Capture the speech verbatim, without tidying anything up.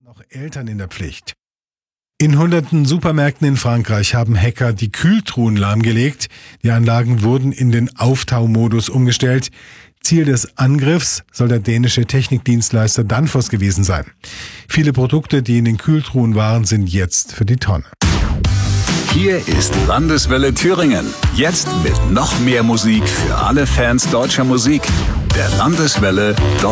Auch Eltern in der Pflicht. In hunderten Supermärkten in Frankreich haben Hacker die Kühltruhen lahmgelegt. Die Anlagen wurden in den Auftaumodus umgestellt. Ziel des Angriffs soll der dänische Technikdienstleister Danfoss gewesen sein. Viele Produkte, die in den Kühltruhen waren, sind jetzt für die Tonne. Hier ist Landeswelle Thüringen. Jetzt mit noch mehr Musik für alle Fans deutscher Musik. Der Landeswelle